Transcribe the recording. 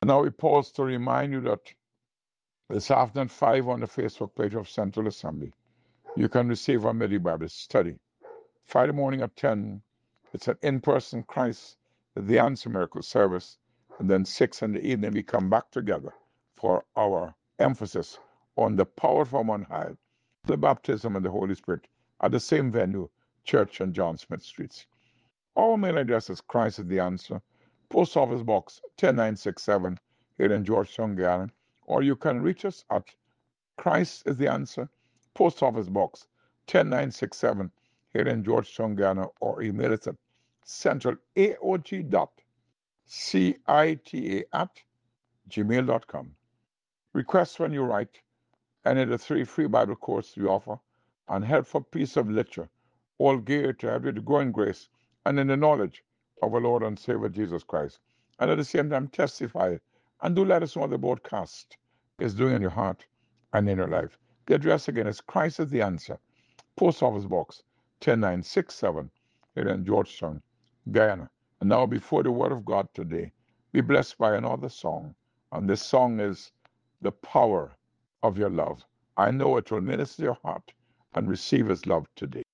And now we pause to remind you that this afternoon at 5 on the Facebook page of Central Assembly, you can receive our Midi Bible study. Friday morning at 10, it's an in-person Christ, the Answer Miracle service. And then 6 in the evening, we come back together for our emphasis on the power from on high, the baptism of the Holy Spirit at the same venue, Church on John Smith Streets. Our mail address is Christ is the Answer, Post Office Box 10967 here in Georgetown, Guyana. Or you can reach us at Christ is the Answer, Post Office Box 10967 here in Georgetown, Guyana, or email us at centralaog.cita@gmail.com. Request when you write any of the 3 free Bible courses we offer and helpful piece of literature, all geared to help you to grow in grace and in the knowledge of our Lord and Savior Jesus Christ. And at the same time, testify and do let us know what the broadcast is doing in your heart and in your life. The address again is Christ is the Answer, Post Office Box 10967 here in Georgetown, Guyana. And now, before the Word of God today, be blessed by another song. And this song is The Power of Your Love. I know it will minister your heart and receive His love today.